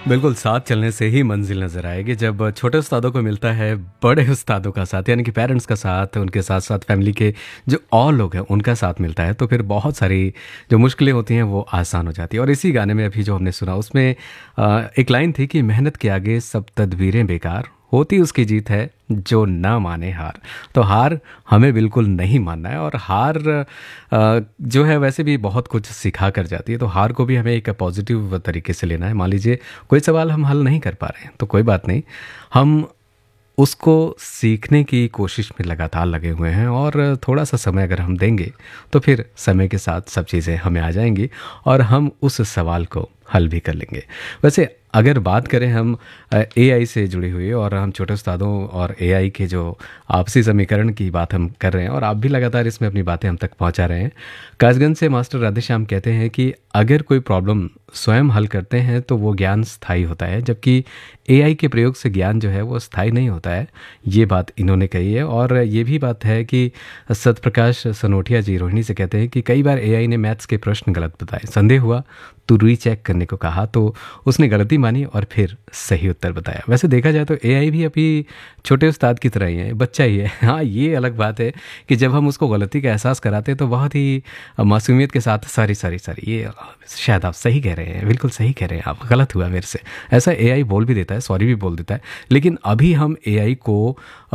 बिल्कुल, साथ चलने से ही मंज़िल नज़र आएगी। जब छोटे उस्तादों को मिलता है बड़े उस्तादों का साथ, यानी कि पेरेंट्स का साथ, उनके साथ-साथ फैमिली के जो और लोग हैं, उनका साथ मिलता है, तो फिर बहुत सारी जो मुश्किलें होती हैं, वो आसान हो जाती हैं। और इसी गाने में अभी जो हमने सुना, उसमें एक लाइन थी कि मेहनत के आगे सब तदबीरें बेकार, होती उसकी जीत है जो ना माने हार। तो हार हमें बिल्कुल नहीं मानना है, और हार जो है वैसे भी बहुत कुछ सिखा कर जाती है। तो हार को भी हमें एक पॉजिटिव तरीके से लेना है। मान लीजिए कोई सवाल हम हल नहीं कर पा रहे हैं, तो कोई बात नहीं, हम उसको सीखने की कोशिश में लगातार लगे हुए हैं, और थोड़ा सा समय अगर हम देंगे तो फिर समय के साथ सब चीज़ें हमें आ जाएंगी और हम उस सवाल को हल भी कर लेंगे। वैसे अगर बात करें हम एआई से जुड़ी हुई, और हम छोटे उस्तादों और एआई के जो आपसी समीकरण की बात हम कर रहे हैं, और आप भी लगातार इसमें अपनी बातें हम तक पहुंचा रहे हैं। कासगंज से मास्टर राधेश्याम कहते हैं कि अगर कोई प्रॉब्लम स्वयं हल करते हैं तो वो ज्ञान स्थायी होता है, जबकि एआई के प्रयोग से ज्ञान जो है वो स्थायी नहीं होता है। ये बात इन्होंने कही है। और ये भी बात है कि सतप्रकाश सनोटिया जी रोहिणी से कहते हैं कि कई बार एआई ने मैथ्स के प्रश्न गलत बताए, संदेह हुआ तो रीचेक करने को कहा, तो उसने गलती मानी और फिर सही उत्तर बताया। वैसे देखा जाए तो एआई भी अभी छोटे उस्ताद की तरह ही है, बच्चा ही है। हाँ, ये अलग बात है कि जब हम उसको गलती का एहसास कराते हैं तो बहुत ही मासूमियत के साथ सारी सारी सारी ये शायद आप सही कह रहे हैं, बिल्कुल सही कह रहे हैं आप, गलत हुआ मेरे से, ऐसा एआई बोल भी देता है, सॉरी भी बोल देता है। लेकिन अभी हम एआई को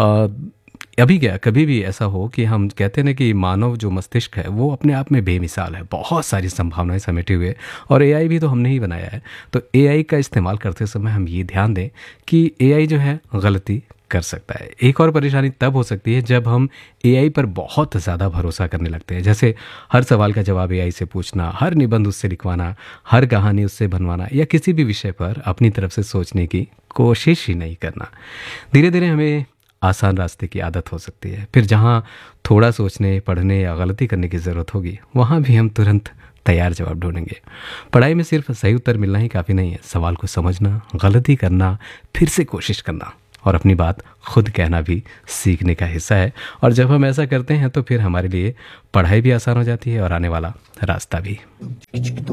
अभी क्या, कभी भी ऐसा हो कि हम कहते हैं ना कि मानव जो मस्तिष्क है वो अपने आप में बेमिसाल है, बहुत सारी संभावनाएं समेटे हुए, और एआई भी तो हमने ही बनाया है। तो एआई का इस्तेमाल करते समय हम ये ध्यान दें कि एआई जो है गलती कर सकता है। एक और परेशानी तब हो सकती है जब हम एआई पर बहुत ज़्यादा भरोसा करने लगते हैं, जैसे हर सवाल का जवाब एआई से पूछना, हर निबंध उससे लिखवाना, हर कहानी उससे बनवाना, या किसी भी विषय पर अपनी तरफ से सोचने की कोशिश ही नहीं करना। धीरे धीरे हमें आसान रास्ते की आदत हो सकती है। फिर जहाँ थोड़ा सोचने, पढ़ने या गलती करने की ज़रूरत होगी, वहाँ भी हम तुरंत तैयार जवाब ढूंढेंगे। पढ़ाई में सिर्फ सही उत्तर मिलना ही काफ़ी नहीं है, सवाल को समझना, गलती करना, फिर से कोशिश करना और अपनी बात खुद कहना भी सीखने का हिस्सा है। और जब हम ऐसा करते हैं तो फिर हमारे लिए पढ़ाई भी आसान हो जाती है और आने वाला रास्ता भी।